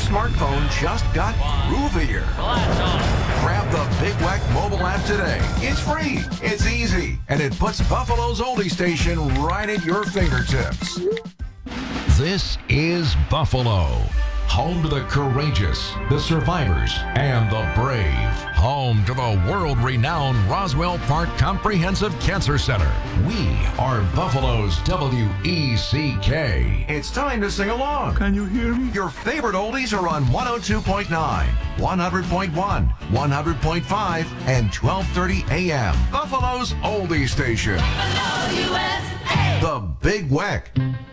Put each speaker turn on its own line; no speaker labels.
smartphone just got groovier. Grab the Big Weck mobile app today. It's free, it's easy, and it puts Buffalo's oldie station right at your fingertips.
This is Buffalo, home to the courageous, the survivors, and the brave. Home to the world-renowned Roswell Park Comprehensive Cancer Center. We are Buffalo's WECK.
It's time to sing along.
Can you hear me?
Your favorite oldies are on 102.9, 100.1, 100.5, and 1230 AM. Buffalo's oldie station.
Buffalo, USA.
The Big Weck.